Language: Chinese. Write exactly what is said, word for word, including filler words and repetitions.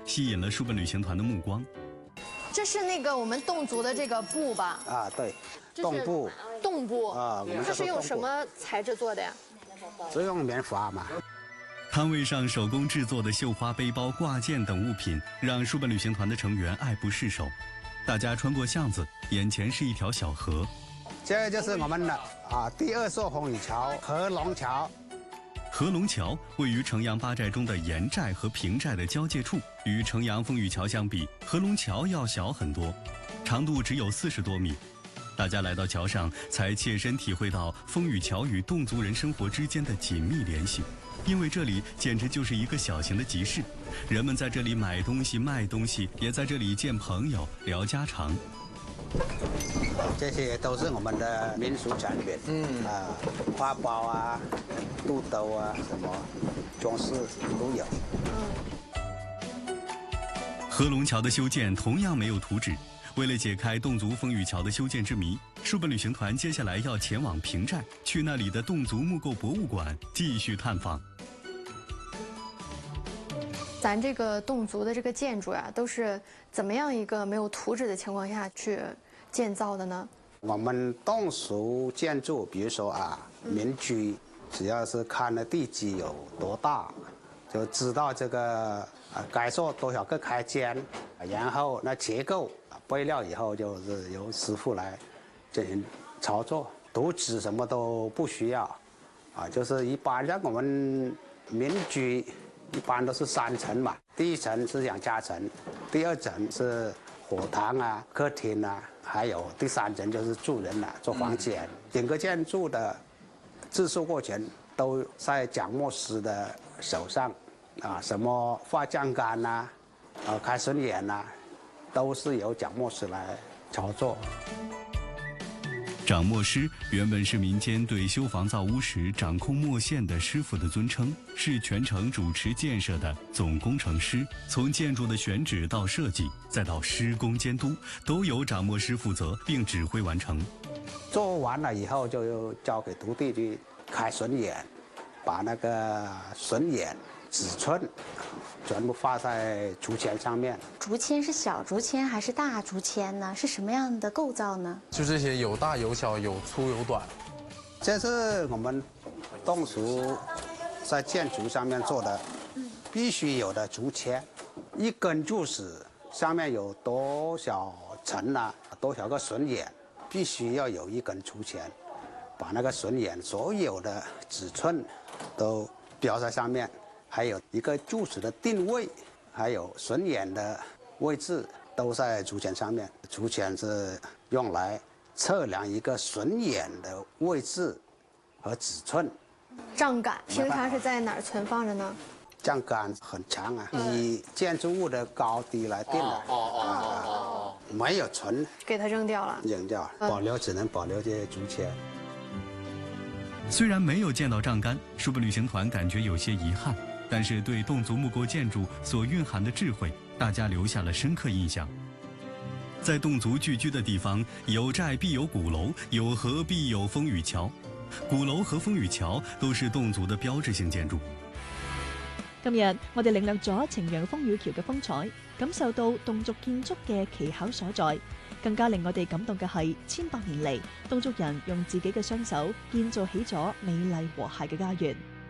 吸引了书本旅行团的目光。 这是那个我们侗族的这个布吧？ 啊，对，侗布。 侗布啊，我们这是用什么材质做的呀？ 是用棉花嘛。 摊位上手工制作的绣花背包、挂件等物品，让书本旅行团的成员爱不释手。大家穿过巷子，眼前是一条小河。 这就是我们的啊第二座风雨桥——合龙桥。 合龙桥位于城阳八寨中的盐寨和平寨的交界处，与城阳风雨桥相比，合龙桥要小很多，长度只有四十多米。大家来到桥上，才切身体会到风雨桥与侗族人生活之间的紧密联系，因为这里简直就是一个小型的集市，人们在这里买东西、卖东西，也在这里见朋友、聊家常。 这些都是我们的民俗产品，嗯啊，花苞啊、肚兜啊，什么装饰都有。 合龙桥的修建同样没有图纸。为了解开侗族风雨桥的修建之谜，书本旅行团接下来要前往平寨，去那里的侗族木构博物馆继续探访。 咱这个侗族的这个建筑呀、啊，都是怎么样一个没有图纸的情况下去建造的呢？ 我们侗族建筑，比如说啊，民居，只要是看的地基有多大，就知道这个啊该做多少个开间，然后那结构备料以后就是由师傅来进行操作，图纸什么都不需要，啊，就是一般像我们民居一般都是三层嘛，第一层是养家层，第二层是火堂啊、客厅啊，还有第三层就是住人了、啊，做房间。整个建筑的制作过程都在蒋墨师的手上，啊，什么画酱杆呐、啊，啊开榫眼呐。都是由蒋墨师来操作。 掌墨师原本是民间对修房造屋时掌控墨线的师傅的尊称，是全程主持建设的总工程师。从建筑的选址到设计，再到施工监督，都由掌墨师负责并指挥完成。 做完了以后，就交给徒弟去开榫眼，把那个榫眼、尺寸全部画在竹签上面。 竹签是小竹签还是大竹签呢？是什么样的构造呢？ 就这些，有大有小，有粗有短。 这是我们侗族在建筑上面做的必须有的竹签，一根柱子上面有多少层啊，多少个榫眼，必须要有一根竹签，把那个榫眼所有的尺寸都标在上面。还有一个柱子的定位，还有榫眼的位置都在竹签上面。竹签是用来测量一个榫眼的位置和尺寸。 杖杆平常是在哪儿存放着呢？ 杖杆很长啊，以建筑物的高低来定的。哦哦哦哦，没有存， 给它扔掉了。 扔掉，保留只能保留这些竹签。 虽然没有见到杖杆，书本旅行团感觉有些遗憾。但是对侗族木构建筑所蕴含的智慧，大家留下了深刻印象。在侗族聚居的地方，有寨必有鼓樓，有河必有風雨橋。鼓樓和風雨橋都是侗族的標誌性建築。 今日我哋領略咗呈陽風雨橋嘅風采，感受到侗族建築嘅奇巧所在。更加令我哋感動嘅係，千百年嚟，侗族人用自己嘅雙手建造起咗美麗和諧嘅家園。